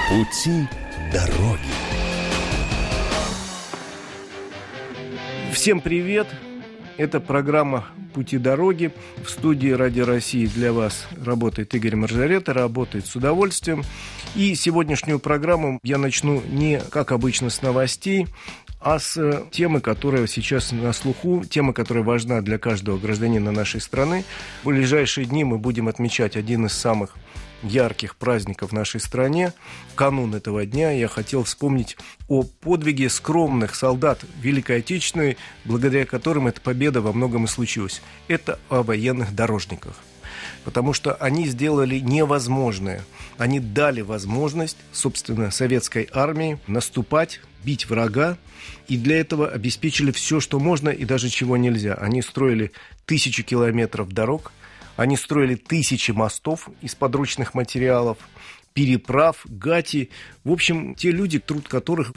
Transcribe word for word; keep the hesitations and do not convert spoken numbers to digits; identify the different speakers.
Speaker 1: Пути дороги.
Speaker 2: Всем привет! Это программа «Пути дороги». В студии «Радио России» для вас работает Игорь Маржарета, работает с удовольствием. И сегодняшнюю программу я начну не, как обычно, с новостей, а с темы, которая сейчас на слуху, тема, которая важна для каждого гражданина нашей страны. В ближайшие дни мы будем отмечать один из самых ярких праздников в нашей стране. В канун этого дня я хотел вспомнить о подвиге скромных солдат Великой Отечественной, благодаря которым эта победа во многом и случилась. Это о военных дорожниках. Потому что они сделали невозможное. Они дали возможность, собственно, советской армии наступать, бить врага, и для этого обеспечили все, что можно, и даже чего нельзя. Они строили тысячи километров дорог, они строили тысячи мостов из подручных материалов, переправ, гати. В общем, те люди, труд которых